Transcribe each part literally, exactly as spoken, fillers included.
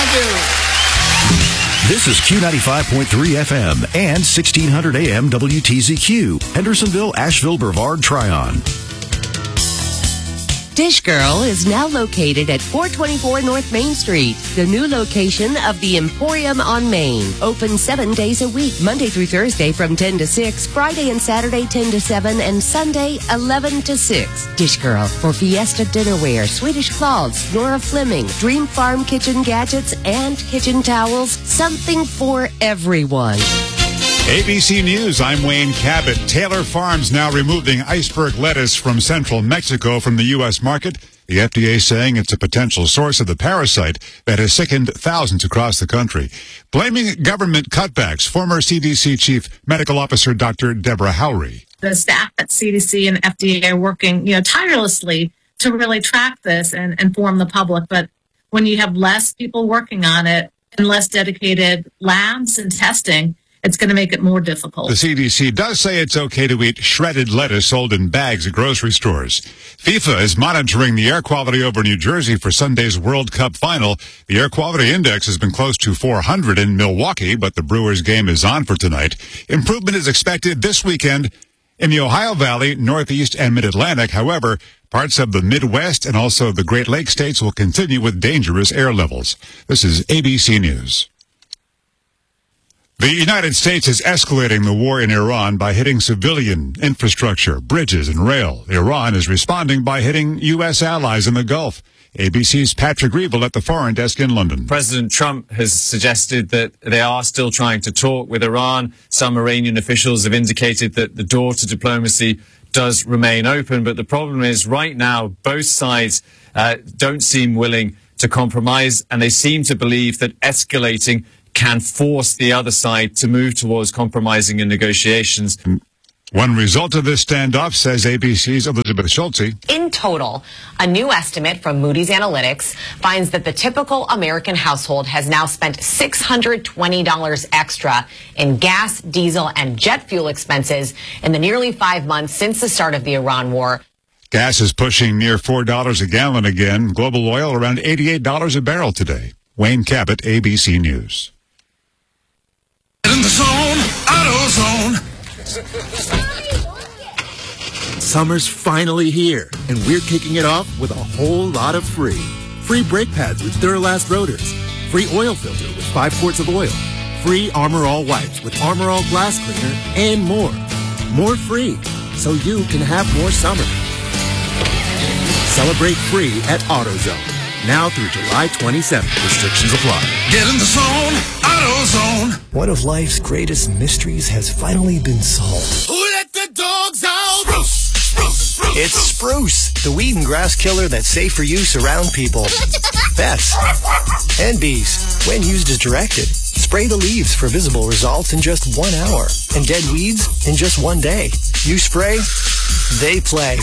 Thank you. This is Q ninety-five point three F M and sixteen hundred A M W T Z Q, Hendersonville, Asheville, Brevard, Tryon. Dish Girl is now located at four twenty-four North Main Street, the new location of the Emporium on Main. Open seven days a week, Monday through Thursday from ten to six, Friday and Saturday ten to seven, and Sunday eleven to six. Dish Girl for Fiesta Dinnerware, Swedish Cloths, Nora Fleming, Dream Farm kitchen gadgets, and kitchen towels. Something for everyone. A B C News, I'm Wayne Cabot. Taylor Farms now removing iceberg lettuce from central Mexico from the U S market. The F D A saying it's a potential source of the parasite that has sickened thousands across the country. Blaming government cutbacks, former C D C Chief Medical Officer Doctor Deborah Howry. The staff at C D C and F D A are working, you know, tirelessly to really track this and inform the public. But when you have less people working on it and less dedicated labs and testing, it's going to make it more difficult. The C D C does say it's okay to eat shredded lettuce sold in bags at grocery stores. FIFA is monitoring the air quality over New Jersey for Sunday's World Cup final. The air quality index has been close to four hundred in Milwaukee, but the Brewers game is on for tonight. Improvement is expected this weekend in the Ohio Valley, Northeast, and Mid-Atlantic. However, parts of the Midwest and also the Great Lakes states will continue with dangerous air levels. This is A B C News. The United States is escalating the war in Iran by hitting civilian infrastructure, bridges, and rail. Iran is responding by hitting U S allies in the Gulf. A B C's Patrick Reevell at the Foreign Desk in London. President Trump has suggested that they are still trying to talk with Iran. Some Iranian officials have indicated that the door to diplomacy does remain open. But the problem is right now, both sides uh, don't seem willing to compromise, and they seem to believe that escalating can force the other side to move towards compromising in negotiations. One result of this standoff, says A B C's Elizabeth Schulte. In total, a new estimate from Moody's Analytics finds that the typical American household has now spent six hundred twenty dollars extra in gas, diesel, and jet fuel expenses in the nearly five months since the start of the Iran war. Gas is pushing near four dollars a gallon again. Global oil around eighty-eight dollars a barrel today. Wayne Cabot, A B C News. In the zone, AutoZone. Summer's finally here, and we're kicking it off with a whole lot of free. Free brake pads with Duralast rotors. Free oil filter with five quarts of oil. Free Armor All wipes with Armor All glass cleaner, and more. More free, so you can have more summer. Celebrate free at AutoZone. Now through July twenty-seventh. Restrictions apply. Get in the zone, AutoZone. One of life's greatest mysteries has finally been solved. Who let the dogs out? Spruce, spruce, spruce. It's Spruce, the weed and grass killer that's safe for use around people, pets, and bees. When used as directed, spray the leaves for visible results in just one hour, and dead weeds in just one day. You spray, they play.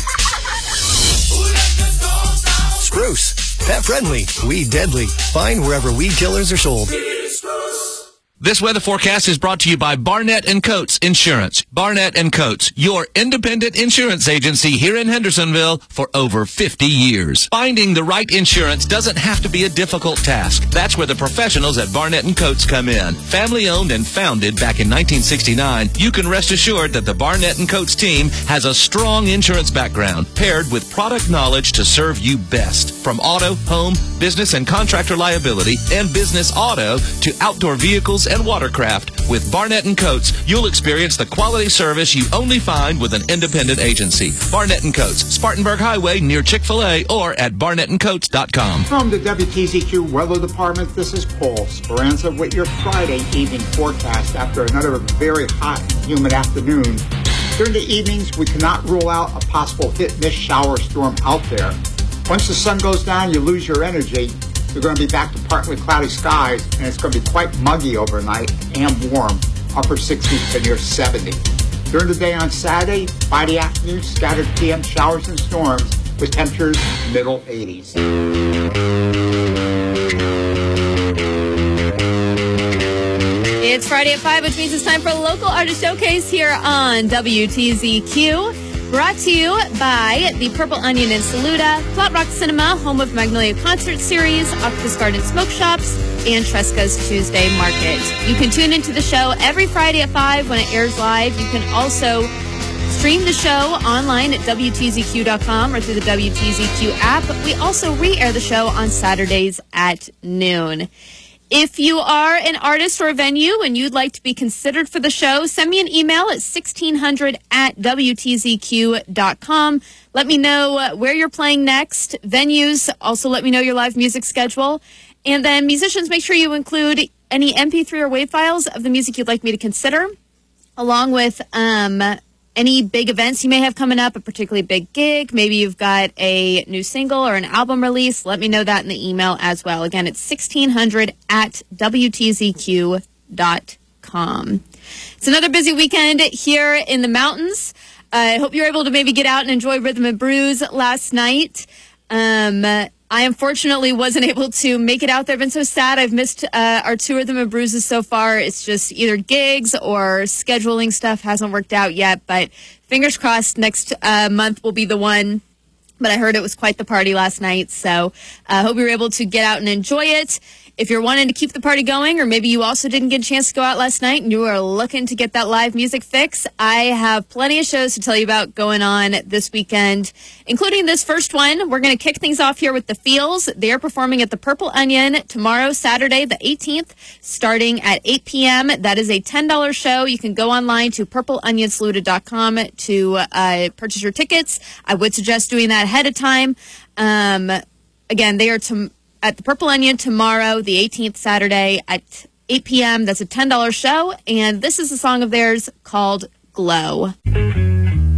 Spruce. Pet friendly, weed deadly. Find wherever weed killers are sold. This weather forecast is brought to you by Barnett and Coates Insurance. Barnett and Coates, your independent insurance agency here in Hendersonville for over fifty years. Finding the right insurance doesn't have to be a difficult task. That's where the professionals at Barnett and Coates come in. Family owned and founded back in nineteen sixty-nine, you can rest assured that the Barnett and Coates team has a strong insurance background paired with product knowledge to serve you best. From auto, home, business and contractor liability, and business auto to outdoor vehicles and watercraft. With Barnett and Coates, you'll experience the quality service you only find with an independent agency. Barnett and Coates, Spartanburg Highway near Chick-fil-A, or at barnett and coates dot com. From the W T Z Q Weather Department, this is Paul Speranza with your Friday evening forecast after another very hot and humid afternoon. During the evenings, we cannot rule out a possible hit-miss shower storm out there. Once the sun goes down, you lose your energy. You're going to be back to partly cloudy skies, and it's going to be quite muggy overnight and warm, upper sixties to near seventy. During the day on Saturday, by the afternoon, scattered P M showers and storms with temperatures middle eighties. It's Friday at five, which means it's time for a local artist showcase here on W T Z Q. Brought to you by the Purple Onion in Saluda, Flat Rock Cinema, home of Magnolia Concert Series, Octopus Garden Smoke Shops, and Tresca's Tuesday Market. You can tune into the show every Friday at five when it airs live. You can also stream the show online at W T Z Q dot com or through the W T Z Q app. We also re-air the show on Saturdays at noon. If you are an artist or a venue and you'd like to be considered for the show, send me an email at sixteen hundred at W T Z Q dot com. Let me know where you're playing next. Venues, also let me know your live music schedule. And then musicians, make sure you include any M P three or WAV files of the music you'd like me to consider, along with um, any big events you may have coming up, a particularly big gig. Maybe you've got a new single or an album release. Let me know that in the email as well. Again, it's sixteen hundred at W T Z Q dot com. It's another busy weekend here in the mountains. I hope you're able to maybe get out and enjoy Rhythm and Brews last night. Um, I unfortunately wasn't able to make it out there. I've been so sad. I've missed uh, our two Rhythm and Bruises so far. It's just either gigs or scheduling stuff hasn't worked out yet. But fingers crossed next uh, month will be the one. But I heard it was quite the party last night. So I uh, hope you were able to get out and enjoy it. If you're wanting to keep the party going, or maybe you also didn't get a chance to go out last night and you are looking to get that live music fix, I have plenty of shows to tell you about going on this weekend, including this first one. We're going to kick things off here with The Feels. They are performing at the Purple Onion tomorrow, Saturday, the eighteenth, starting at eight p.m. That is a ten dollars show. You can go online to purple onion saluda dot com to uh, purchase your tickets. I would suggest doing that ahead of time. Um, again, they are to at the Purple Onion tomorrow, the eighteenth, Saturday at eight p.m. That's a ten dollars show. And this is a song of theirs called Glow.